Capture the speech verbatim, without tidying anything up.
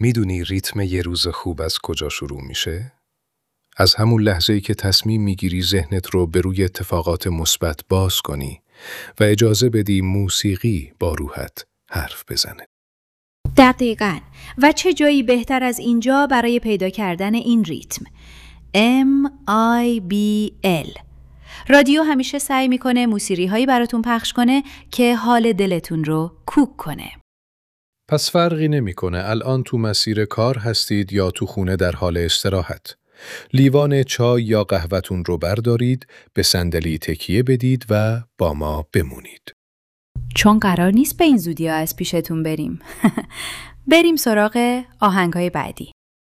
میدونی ریتم یه روز خوب از کجا شروع میشه؟ از همون لحظه‌ای که تصمیم میگیری ذهنت رو به روی اتفاقات مثبت باز کنی و اجازه بدی موسیقی با روحت حرف بزنه. دقیقاً. و چه جایی بهتر از اینجا برای پیدا کردن این ریتم؟ M I B L. رادیو همیشه سعی میکنه موسیقی هایی براتون پخش کنه که حال دلتون رو کوک کنه. پس فرقی نمیکنه الان تو مسیر کار هستید یا تو خونه در حال استراحت. لیوان چای یا قهوه‌تون رو بردارید، به صندلی تکیه بدید و با ما بمونید. چون قرار نیست به این زودی ها از پیشتون بریم. بریم سراغ آهنگ‌های بعدی.